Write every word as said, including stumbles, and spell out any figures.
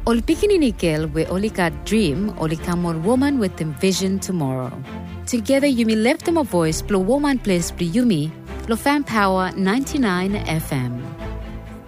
Ol pikininikel we only got dream, only come on woman with them vision tomorrow. Together Yumi left them a voice, blow woman place, blow Yumi, lo fan power ninety-nine F M.